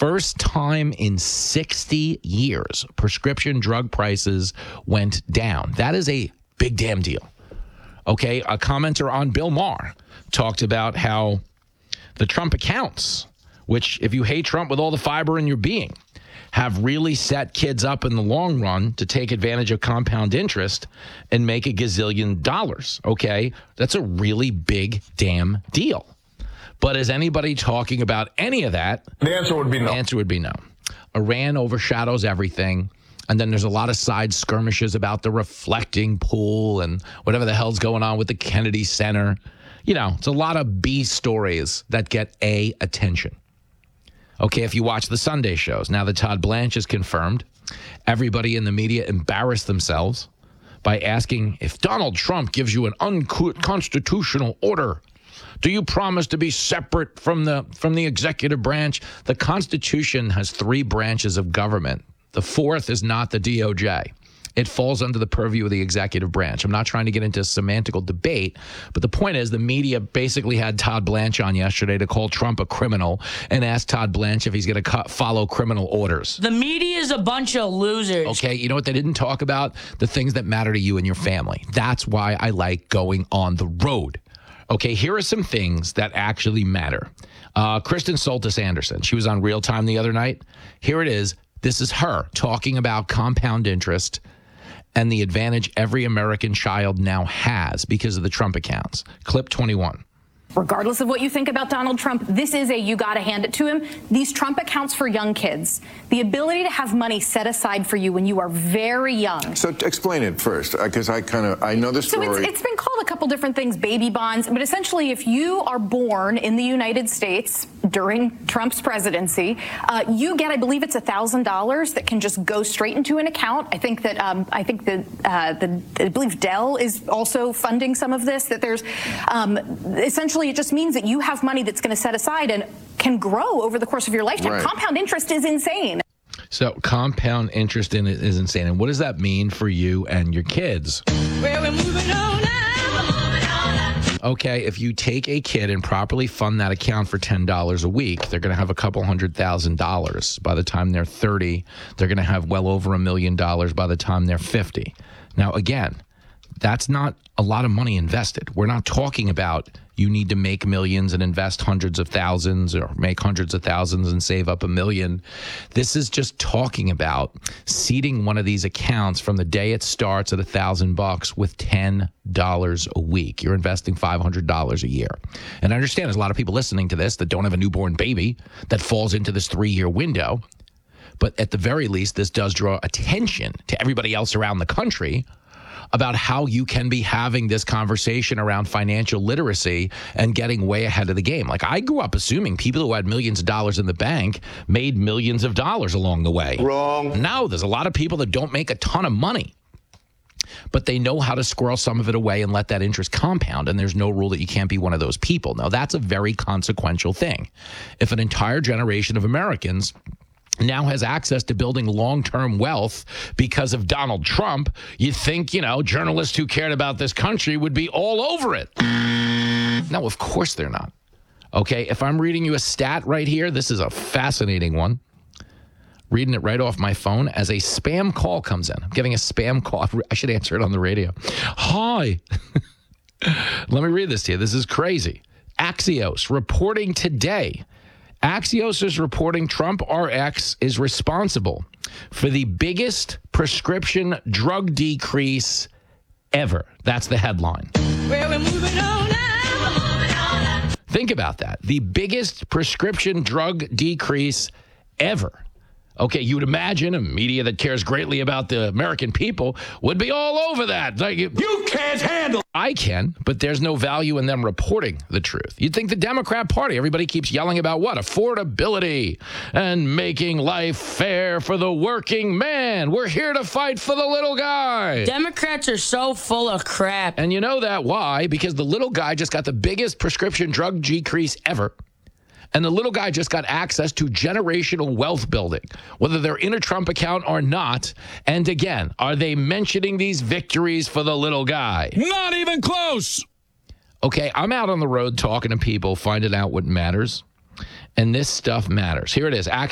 first time in 60 years, prescription drug prices went down. That is a big damn deal. Okay, a commenter on Bill Maher talked about how the Trump accounts, which if you hate Trump with all the fiber in your being, have really set kids up in the long run to take advantage of compound interest and make a gazillion dollars, okay? That's a really big damn deal. But is anybody talking about any of that? The answer would be no. The answer would be no. Iran overshadows everything. And then there's a lot of side skirmishes about the reflecting pool and whatever the hell's going on with the Kennedy Center. You know, it's a lot of B stories that get A, attention. Okay, if you watch the Sunday shows, now that Todd Blanche is confirmed, everybody in the media embarrassed themselves by asking, if Donald Trump gives you an unconstitutional order, do you promise to be separate from the executive branch? The Constitution has 3 branches of government. The 4th is not the DOJ. It falls under the purview of the executive branch. I'm not trying to get into a semantical debate, but the point is the media basically had Todd Blanche on yesterday to call Trump a criminal and ask Todd Blanche if he's going to follow criminal orders. The media is a bunch of losers. Okay, you know what they didn't talk about? The things that matter to you and your family. That's why I like going on the road. Okay, here are some things that actually matter. Kristen Soltis Anderson, she was on Real Time the other night. Here it is. This is her talking about compound interest and the advantage every American child now has because of the Trump accounts. Clip 21. Regardless of what you think about Donald Trump, this is a you got to hand it to him. These Trump accounts for young kids, the ability to have money set aside for you when you are very young. So explain it first, because I know the story. So it's been called a couple different things, baby bonds, but essentially if you are born in the United States during Trump's presidency, you get, I believe it's $1,000 that can just go straight into an account. I think that I believe Dell is also funding some of this. That there's essentially it just means that you have money that's going to set aside and can grow over the course of your lifetime. Right. Compound interest is insane. So compound interest in it is insane. And what does that mean for you and your kids? Where we're moving on now. Okay, if you take a kid and properly fund that account for $10 a week, they're going to have a couple $100,000. By the time they're 30, they're going to have well over $1 million by the time they're 50. Now, again, that's not a lot of money invested. We're not talking about you need to make millions and invest hundreds of thousands or make hundreds of thousands and save up $1 million. This is just talking about seeding one of these accounts from the day it starts at $1,000 with $10 a week. You're investing $500 a year. And I understand there's a lot of people listening to this that don't have a newborn baby that falls into this 3-year window. But at the very least, this does draw attention to everybody else around the country about how you can be having this conversation around financial literacy and getting way ahead of the game. Like, I grew up assuming people who had millions of dollars in the bank made millions of dollars along the way. Wrong. Now, there's a lot of people that don't make a ton of money, but they know how to squirrel some of it away and let that interest compound, and there's no rule that you can't be one of those people. Now, that's a very consequential thing. If an entire generation of Americans now has access to building long-term wealth because of Donald Trump, you think, journalists who cared about this country would be all over it. No, of course they're not. Okay, if I'm reading you a stat right here, this is a fascinating one. Reading it right off my phone as a spam call comes in. I'm getting a spam call. I should answer it on the radio. Hi. Let me read this to you. This is crazy. Axios reporting today. Axios is reporting Trump RX is responsible for the biggest prescription drug decrease ever. That's the headline. Where we're moving on now. Think about that. The biggest prescription drug decrease ever. Okay, you would imagine a media that cares greatly about the American people would be all over that. Like, you can't handle it. I can, but there's no value in them reporting the truth. You'd think the Democrat Party, everybody keeps yelling about what? Affordability and making life fair for the working man. We're here to fight for the little guy. Democrats are so full of crap. And you know that. Why? Because the little guy just got the biggest prescription drug decrease ever. And the little guy just got access to generational wealth building, whether they're in a Trump account or not. And again, are they mentioning these victories for the little guy? Not even close. Okay, I'm out on the road talking to people, finding out what matters. And this stuff matters. Here it is.